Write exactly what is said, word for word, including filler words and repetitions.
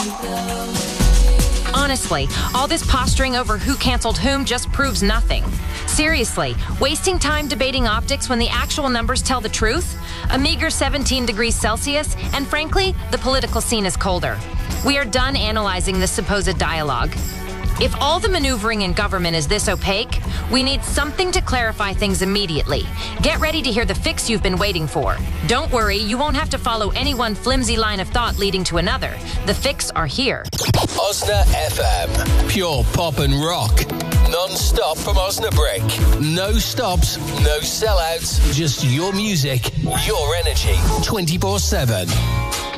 Honestly, all this posturing over who canceled whom just proves nothing. Seriously, wasting time debating optics when the actual numbers tell the truth? A meager seventeen degrees Celsius, and frankly, the political scene is colder. We are done analyzing this supposed dialogue. If all the maneuvering in government is this opaque, we need something to clarify things immediately. Get ready to hear the fix you've been waiting for. Don't worry, you won't have to follow any one flimsy line of thought leading to another. The fix are here. Osna F M. Pure pop and rock. Non-stop from Osnabrück. No stops, no sellouts. Just your music, your energy. twenty-four seven.